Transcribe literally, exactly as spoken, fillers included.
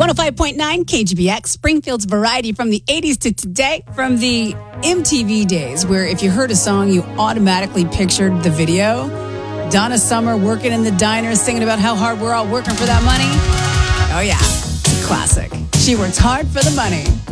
oh five point nine K G B X, Springfield's variety from the eighties to today. From the M T V days, where if you heard a song, you automatically pictured the video. Donna Summer working in the diner, singing about how hard we're all working for that money. Oh yeah, classic. She works hard for the money.